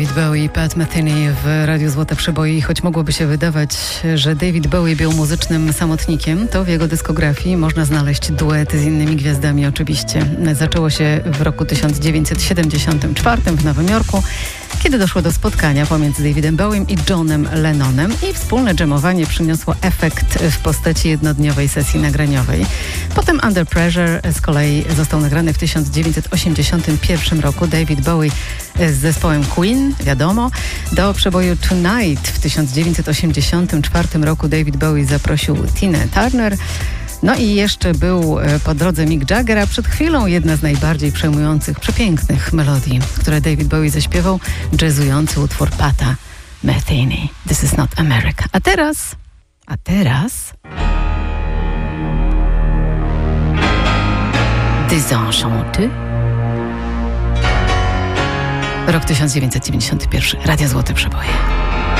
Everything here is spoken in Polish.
David Bowie i Pat Metheny w Radiu Złote Przeboje. I choć mogłoby się wydawać, że David Bowie był muzycznym samotnikiem, to w jego dyskografii można znaleźć duety z innymi gwiazdami oczywiście. Zaczęło się w roku 1974 w Nowym Jorku, kiedy doszło do spotkania pomiędzy Davidem Bowiem i Johnem Lennonem i wspólne dżemowanie przyniosło efekt w postaci jednodniowej sesji nagraniowej. Potem Under Pressure z kolei został nagrany w 1981 roku. David Bowie z zespołem Queen, wiadomo. Do przeboju Tonight w 1984 roku David Bowie zaprosił Tinę Turner. No i jeszcze był po drodze Mick Jagger, a przed chwilą jedna z najbardziej przejmujących, przepięknych melodii, które David Bowie zaśpiewał, jazzujący utwór Pata Metheny. This is not America. A teraz... Désenchanté. Rok 1991. Radio Złote Przeboje.